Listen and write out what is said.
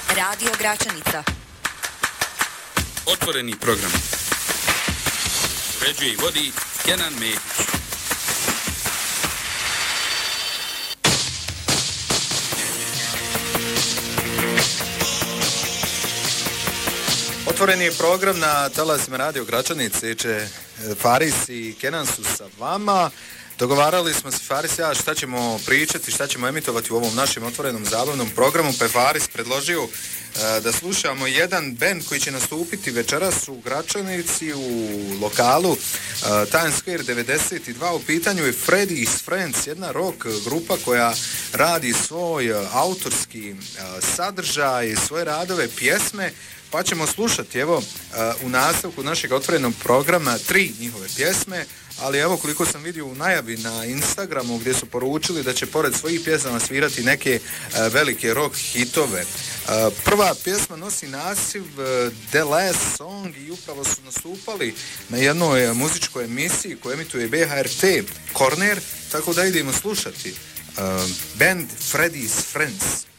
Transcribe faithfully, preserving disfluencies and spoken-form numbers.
Radio Gračanica. Otvoreni program. Uređuje i vodi Kenan Mehić. Otvoreni je program na talasima Radio Gračanice, će Faris i Kenan su sa vama. Dogovarali smo se, Faris ja, šta ćemo pričati, šta ćemo emitovati u ovom našem otvorenom zabavnom programu, pa je Faris predložio uh, da slušamo jedan band koji će nastupiti večeras u Gračanici u lokalu uh, Times Square devedeset dva. U pitanju je Freddy's Friends, jedna rock grupa koja radi svoj uh, autorski uh, sadržaj, svoje radove, pjesme, pa ćemo slušati, evo, uh, u nastavku našeg otvorenog programa tri njihove pjesme, ali evo koliko sam vidio u najavi na Instagramu gdje su poručili da će pored svojih pjesama svirati neke uh, velike rock hitove. Uh, prva pjesma nosi naziv uh, The Last Song i upravo su nastupali na jednoj uh, muzičkoj emisiji koju emituje B H R T Corner, tako da idemo slušati uh, band Freddy's Friends.